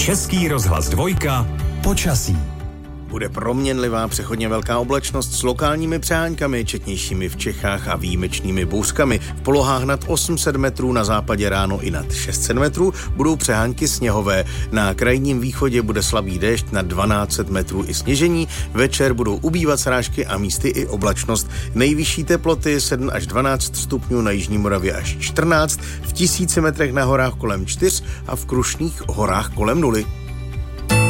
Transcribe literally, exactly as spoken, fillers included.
Český rozhlas dvojka. Počasí. Bude proměnlivá přechodně velká oblačnost s lokálními přeháňkami, četnějšími v Čechách a výjimečnými bouřkami. V polohách nad osm set metrů, na západě ráno i nad šest set metrů budou přehánky sněhové. Na krajním východě bude slabý déšť nad dvanáct set metrů i sněžení. Večer budou ubývat srážky a místy i oblačnost. Nejvyšší teploty sedm až dvanáct stupňů, na jižní Moravě až čtrnáct, v tisíci metrech na horách kolem čtyř a v Krušných horách kolem nuly.